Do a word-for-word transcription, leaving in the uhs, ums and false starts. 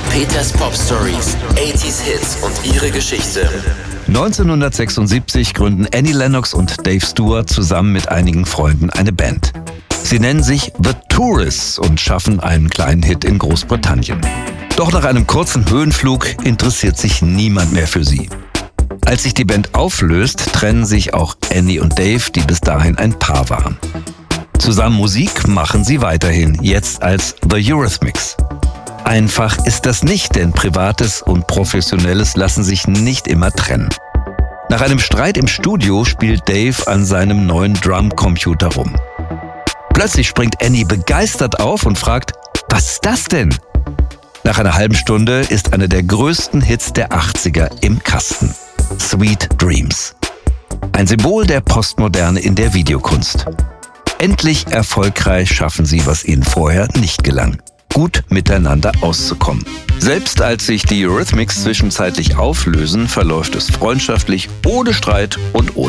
Peters Pop Stories, achtziger Hits und ihre Geschichte. neunzehnhundertsechsundsiebzig gründen Annie Lennox und Dave Stewart zusammen mit einigen Freunden eine Band. Sie nennen sich The Tourists und schaffen einen kleinen Hit in Großbritannien. Doch nach einem kurzen Höhenflug interessiert sich niemand mehr für sie. Als sich die Band auflöst, trennen sich auch Annie und Dave, die bis dahin ein Paar waren. Zusammen Musik machen sie weiterhin, jetzt als The Eurythmics. Einfach ist das nicht, denn Privates und Professionelles lassen sich nicht immer trennen. Nach einem Streit im Studio spielt Dave an seinem neuen Drumcomputer rum. Plötzlich springt Annie begeistert auf und fragt, was ist das denn? Nach einer halben Stunde ist einer der größten Hits der achtziger im Kasten. Sweet Dreams. Ein Symbol der Postmoderne in der Videokunst. Endlich erfolgreich schaffen sie, was ihnen vorher nicht gelang: gut miteinander auszukommen. Selbst als sich die Eurythmics zwischenzeitlich auflösen, verläuft es freundschaftlich, ohne Streit und ohne